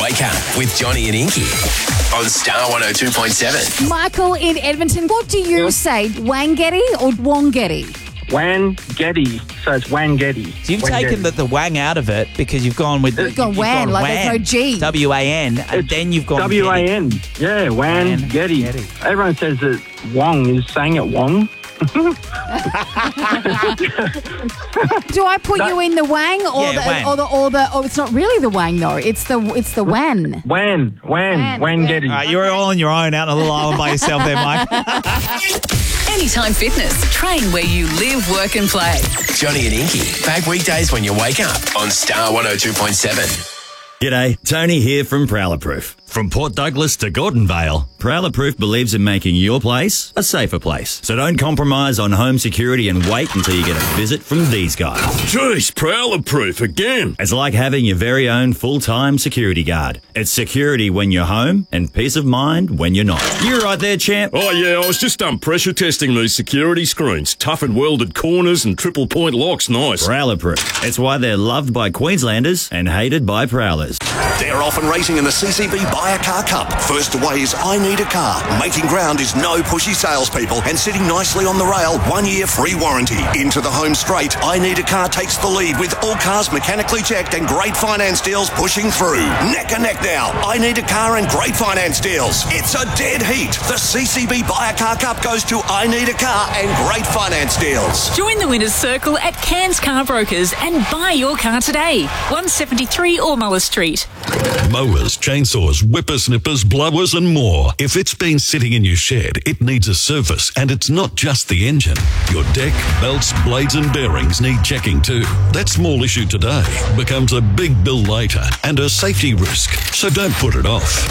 Wake up with Johnny and Inky on Star 102.7. Michael in Edmonton, what do you say, Wangetti or Wongetti? Wangetti. So it's Wangetti. So you've taken the wang out of it because you've gone with... You've gone Wan, like there's no G. W-A-N, and then you've gone W-A-N. Yeah, Wangetti. Everyone says that Wong is saying it Wong. Do I put you in the Wang or or it's not really the Wang though? It's the Wan. Wangetti. You're all on your own out on a little island by yourself there, Mike. Anytime Fitness. Train where you live, work and play. Johnny and Inky, back weekdays when you wake up on Star 102.7. G'day, Tony here from Prowler Proof. From Port Douglas to Gordon Vale, Prowler Proof believes in making your place a safer place. So don't compromise on home security and wait until you get a visit from these guys. Jeez, Prowler Proof again. It's like having your very own full-time security guard. It's security when you're home and peace of mind when you're not. You're right there, champ. Oh yeah, I was just pressure testing these security screens. Tough and welded corners and triple point locks, nice. Prowler Proof. It's why they're loved by Queenslanders and hated by Prowlers. They're often racing in the CCB Buy a Car Cup. First away is I Need a Car. Making ground is no pushy salespeople and sitting nicely on the rail, 1 year free warranty. Into the home straight, I Need a Car takes the lead with all cars mechanically checked and great finance deals pushing through. Neck and neck now, I Need a Car and great finance deals. It's a dead heat. The CCB Buy a Car Cup goes to I Need a Car and great finance deals. Join the winner's circle at Cairns Car Brokers and buy your car today. 173 Ormula Street. Mowers, chainsaws, whippersnippers, blowers and more. If it's been sitting in your shed, it needs a service, and it's not just the engine. Your deck, belts, blades and bearings need checking too. That small issue today becomes a big bill later and a safety risk, so don't put it off.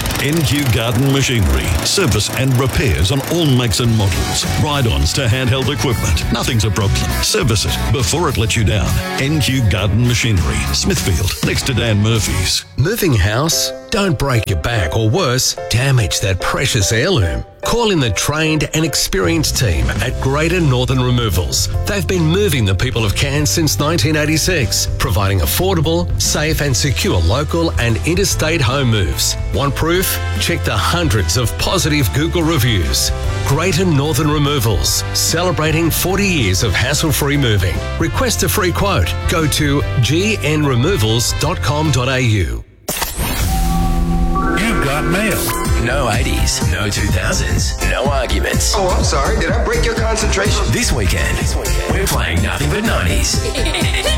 NQ Garden Machinery. Service and repairs on all makes and models. Ride-ons to handheld equipment. Nothing's a problem. Service it before it lets you down. NQ Garden Machinery. Smithfield, next to Dan Murphy's. Moving house? Don't break your back or worse, damage that precious heirloom. Call in the trained and experienced team at Greater Northern Removals. They've been moving the people of Cairns since 1986, providing affordable, safe and secure local and interstate home moves. Want proof? Check the hundreds of positive Google reviews. Greater Northern Removals, celebrating 40 years of hassle-free moving. Request a free quote. Go to gnremovals.com.au. You've got mail. No 80s, no 2000s, no arguments. Oh, I'm sorry. Did I break your concentration? This weekend, we're playing nothing but 90s.